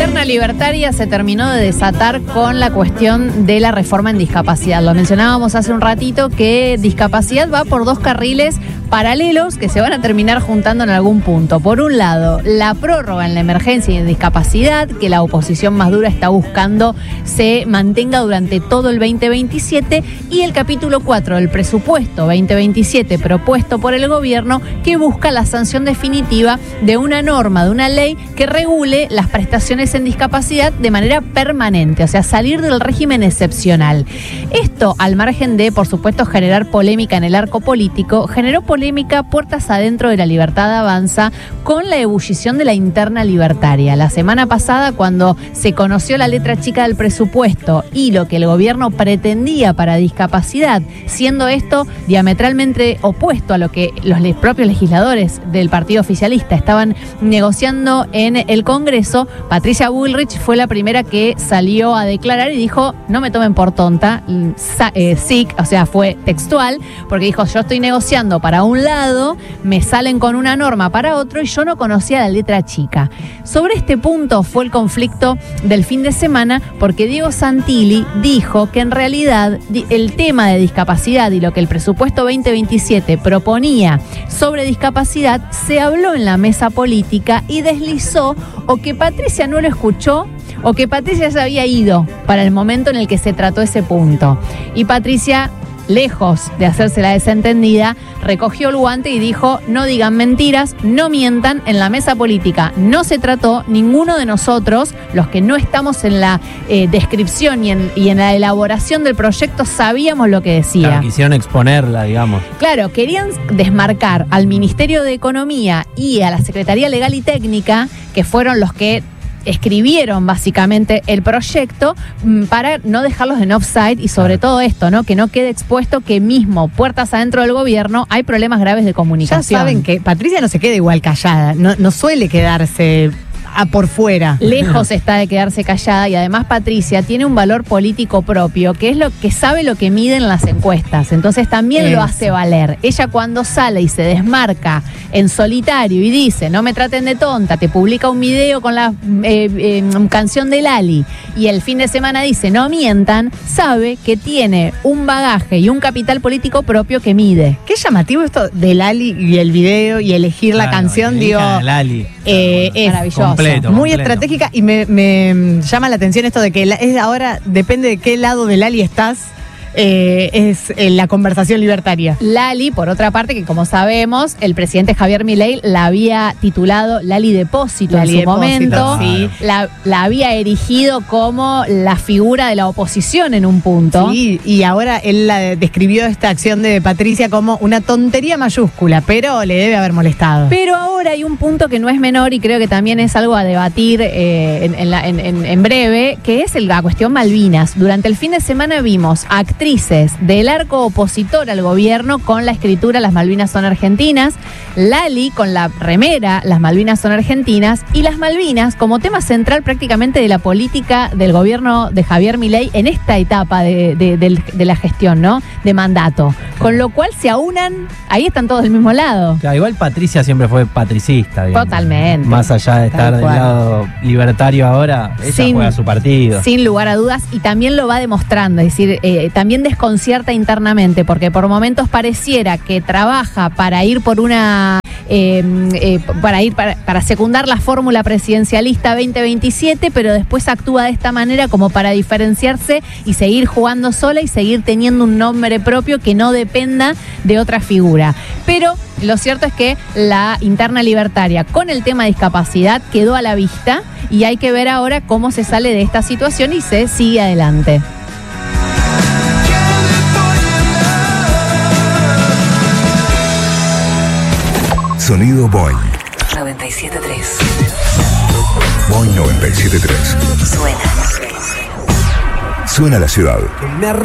interna libertaria se terminó de desatar con la cuestión de la reforma en discapacidad. Lo mencionábamos hace un ratito que discapacidad va por dos carriles paralelos que se van a terminar juntando en algún punto. Por un lado, la prórroga en la emergencia y en discapacidad, que la oposición más dura está buscando se mantenga durante todo el 2027, y el capítulo 4 del presupuesto 2027 propuesto por el gobierno, que busca la sanción definitiva de una norma, de una ley que regule las prestaciones en discapacidad de manera permanente, o sea, salir del régimen excepcional. Esto, al margen de, por supuesto, generar polémica en el arco político, generó polémica puertas adentro de La Libertad Avanza con la ebullición de la interna libertaria. La semana pasada, cuando se conoció la letra chica del presupuesto y lo que el gobierno pretendía para discapacidad, siendo esto diametralmente opuesto a lo que los propios legisladores del partido oficialista estaban negociando en el Congreso, Patricia Bullrich fue la primera que salió a declarar y dijo: no me tomen por tonta, SIC, o sea, fue textual, porque dijo: yo estoy negociando para un lado, me salen con una norma para otro y yo no conocía la letra chica. Sobre este punto fue el conflicto del fin de semana, porque Diego Santilli dijo que en realidad el tema de discapacidad y lo que el presupuesto 2027 proponía sobre discapacidad se habló en la mesa política y deslizó o que Patricia no lo escuchó o que Patricia ya había ido para el momento en el que se trató ese punto. Y Patricia, lejos de hacerse la desentendida, recogió el guante y dijo: no digan mentiras, no mientan, en la mesa política no se trató, ninguno de nosotros, los que no estamos en la descripción y en la elaboración del proyecto, sabíamos lo que decía. Claro, quisieron exponerla, digamos. Claro, querían desmarcar al Ministerio de Economía y a la Secretaría Legal y Técnica, que fueron los que escribieron básicamente el proyecto, para no dejarlos en offside y sobre todo esto, ¿no? Que no quede expuesto que mismo puertas adentro del gobierno hay problemas graves de comunicación. Ya saben que Patricia no se queda igual callada, no suele quedarse por fuera. Lejos está de quedarse callada, y además Patricia tiene un valor político propio, que es lo que sabe lo que miden las encuestas, entonces también lo hace valer. Ella, cuando sale y se desmarca en solitario y dice: no me traten de tonta, te publica un video con la canción de Lali, y el fin de semana dice: no mientan, sabe que tiene un bagaje y un capital político propio que mide. Qué llamativo esto de Lali y el video y elegir la canción, digo, Lali. Es maravilloso. Muy estratégica, y me llama la atención esto de que es ahora, depende de qué lado de Lali estás, es la conversación libertaria. Lali, por otra parte, que como sabemos, el presidente Javier Milei la había titulado Lali Depósito en su momento, sí. la había erigido como la figura de la oposición en un punto. Sí, y ahora él describió esta acción de Patricia como una tontería mayúscula, pero le debe haber molestado. Pero ahora hay un punto que no es menor y creo que también es algo a debatir en breve, que es la cuestión Malvinas. Durante el fin de semana vimos actrices del arco opositor al gobierno con la escritura "Las Malvinas son argentinas", Lali con la remera "Las Malvinas son argentinas", y las Malvinas como tema central prácticamente de la política del gobierno de Javier Milei en esta etapa de la gestión, ¿no? De mandato. Con lo cual se aunan, ahí están todos del mismo lado. Claro, igual Patricia siempre fue patricista, digamos. Totalmente. Más allá de estar del lado libertario ahora, ella juega su partido. Sin lugar a dudas, y también lo va demostrando, es decir, también desconcierta internamente, porque por momentos pareciera que trabaja para ir por una para secundar la fórmula presidencialista 2027, pero después actúa de esta manera como para diferenciarse y seguir jugando sola y seguir teniendo un nombre propio que no dependa de otra figura. Pero lo cierto es que la interna libertaria con el tema de discapacidad quedó a la vista, y hay que ver ahora cómo se sale de esta situación y se sigue adelante. Sonido Boing 97.3. Boing 97.3. Suena. Suena la ciudad.